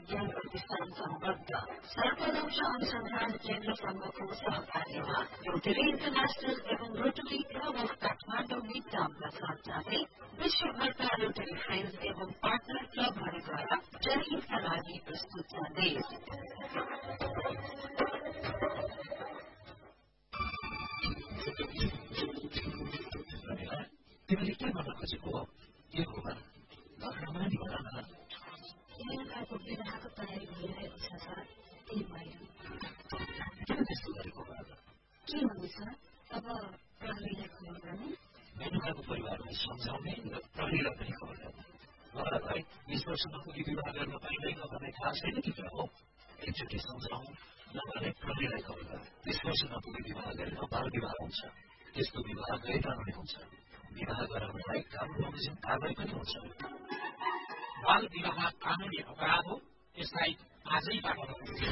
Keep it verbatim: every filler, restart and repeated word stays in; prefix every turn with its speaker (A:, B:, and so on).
A: विज्ञान प्रतिष्ठान सम्बद्ध सर्पदंश अनुसन्धान केन्द्रसँगको सहकार्यमा रोटरी इन्टरनेशनल एवं रोटरी क्लब अफ काठमाडौँ मितका साथसाथै विश्वभरका रोटरी फ्रेन्ड्स एवं पार्टनर क्लबहरूद्वारा जनहितका लागि प्रस्तुत सन्देश।
B: तिमीले के भन्न खोजेको हो? के हो भन? रमानी भन न।
A: यहाँको विवाहको तयारी भइरहेको छ सर, त्यही भएर।
B: किन त्यस्तो गरेको भन?
A: के हुनेछ अब प्रहरीलाई खबर गर्ने?
B: मेनुकाको परिवारलाई सम्झाउने र प्रहरीलाई पनि खबर गर्ने। मलाई बीस वर्षमा पुगी विवाह गर्न पाइँदैन भन्ने थाहा छैन कि क्या हो? एकचोटि सम्झाउँ नभने प्रहरीलाई खबर गर्ने। बीस वर्षमा पुगी विवाह गरेर बाल विवाह हुन्छ। त्यस्तो विवाह गैर कानुनी हुन्छ। विवाह गराउनलाई कानुन बमोजिम कारवाही पनि हुन्छ।
C: बाल विवाह कानुनी अपराध हो, यसलाई आजैबाट